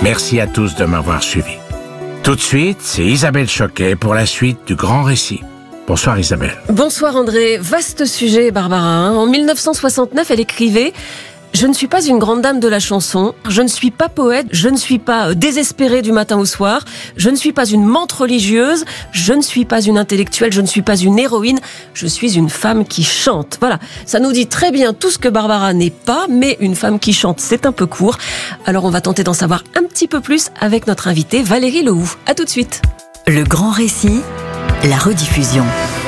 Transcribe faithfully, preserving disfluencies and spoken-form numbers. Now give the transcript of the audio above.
Merci à tous de m'avoir suivi. Tout de suite, c'est Isabelle Choquet pour la suite du grand récit. Bonsoir Isabelle. Bonsoir André. Vaste sujet, Barbara. Hein. En mille neuf cent soixante-neuf, elle écrivait « Je ne suis pas une grande dame de la chanson, je ne suis pas poète, je ne suis pas désespérée du matin au soir, je ne suis pas une menthe religieuse, je ne suis pas une intellectuelle, je ne suis pas une héroïne, je suis une femme qui chante. » Voilà, ça nous dit très bien tout ce que Barbara n'est pas, mais une femme qui chante, c'est un peu court. Alors on va tenter d'en savoir un petit peu plus avec notre invitée Valérie Lehoux. À tout de suite. Le grand récit, la rediffusion.